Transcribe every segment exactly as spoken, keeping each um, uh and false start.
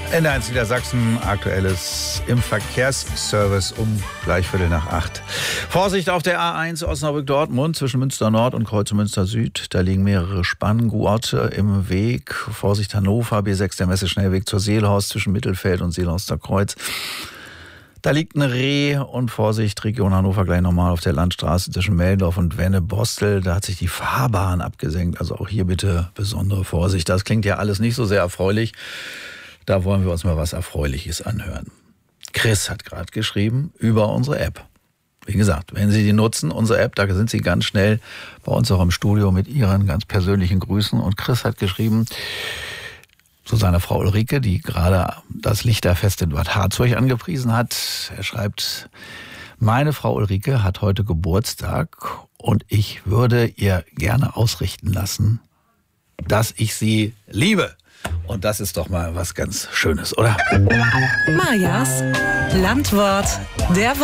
In Niedersachsen, aktuelles im Verkehrsservice um gleich Viertel nach acht. Vorsicht auf der A eins Osnabrück-Dortmund zwischen Münster Nord und Kreuzmünster Süd. Da liegen mehrere Spanngurte im Weg. Vorsicht Hannover, B sechs der Messeschnellweg zur Seelhorst zwischen Mittelfeld und Seelhorster Kreuz. Da liegt ein Reh und Vorsicht, Region Hannover gleich nochmal auf der Landstraße zwischen Meldorf und Wenne-Bostel. Da hat sich die Fahrbahn abgesenkt. Also auch hier bitte besondere Vorsicht. Das klingt ja alles nicht so sehr erfreulich. Da wollen wir uns mal was Erfreuliches anhören. Chris hat gerade geschrieben über unsere App. Wie gesagt, wenn Sie die nutzen, unsere App, da sind Sie ganz schnell bei uns auch im Studio mit Ihren ganz persönlichen Grüßen. Und Chris hat geschrieben zu seiner Frau Ulrike, die gerade das Lichterfest in Bad Harzburg angepriesen hat. Er schreibt, meine Frau Ulrike hat heute Geburtstag und ich würde ihr gerne ausrichten lassen, dass ich sie liebe. Und das ist doch mal was ganz Schönes, oder? Majas Landwort der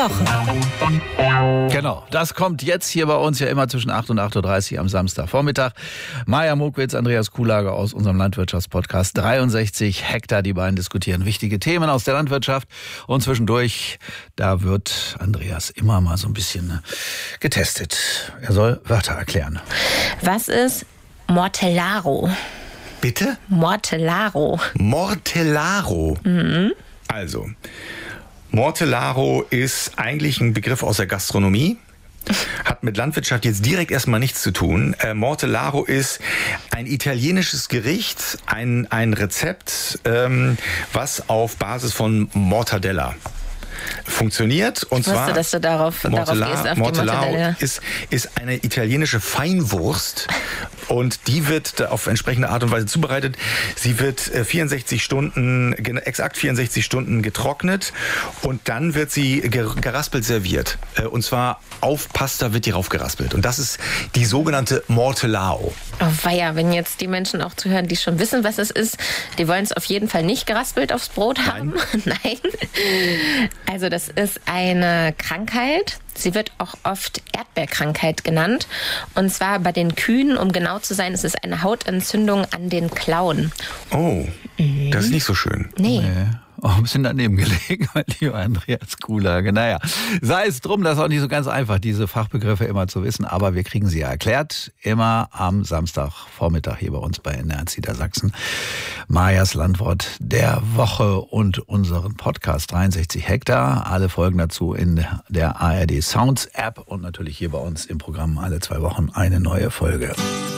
Woche. Genau, das kommt jetzt hier bei uns ja immer zwischen acht und acht Uhr dreißig am Samstagvormittag. Maja Mokwitz, Andreas Kuhlager aus unserem Landwirtschaftspodcast. dreiundsechzig Hektar, die beiden diskutieren wichtige Themen aus der Landwirtschaft. Und zwischendurch, da wird Andreas immer mal so ein bisschen getestet. Er soll Wörter erklären. Was ist Mortellaro? Bitte? Mortellaro. Mortellaro. Mhm. Also, Mortellaro ist eigentlich ein Begriff aus der Gastronomie. Hat mit Landwirtschaft jetzt direkt erstmal nichts zu tun. Äh, Mortellaro ist ein italienisches Gericht, ein, ein Rezept, ähm, was auf Basis von Mortadella funktioniert. Und ich wusste, zwar, dass du darauf, Mortella, darauf gehst, auf Mortellaro die Mortadella. ist, ist eine italienische Feinwurst und die wird auf entsprechende Art und Weise zubereitet. Sie wird vierundsechzig Stunden, exakt vierundsechzig Stunden getrocknet und dann wird sie geraspelt serviert. Und zwar auf Pasta wird die raufgeraspelt. Und das ist die sogenannte Mortellaro. Oh weia, wenn jetzt die Menschen auch zuhören, die schon wissen, was es ist, die wollen es auf jeden Fall nicht geraspelt aufs Brot haben. Nein. Nein. Also das ist eine Krankheit. Sie wird auch oft Erdbeerkrankheit genannt. Und zwar bei den Kühen, um genau zu sein, ist es eine Hautentzündung an den Klauen. Oh, mhm. Das ist nicht so schön. Nee. nee. Auch ein bisschen daneben gelegen, mein lieber Andreas Kuhlager. Naja, sei es drum, das ist auch nicht so ganz einfach, diese Fachbegriffe immer zu wissen, aber wir kriegen sie ja erklärt, immer am Samstagvormittag hier bei uns bei N R Niedersachsen. Majas Landwort der Woche und unseren Podcast dreiundsechzig Hektar. Alle Folgen dazu in der A R D Sounds App und natürlich hier bei uns im Programm alle zwei Wochen eine neue Folge.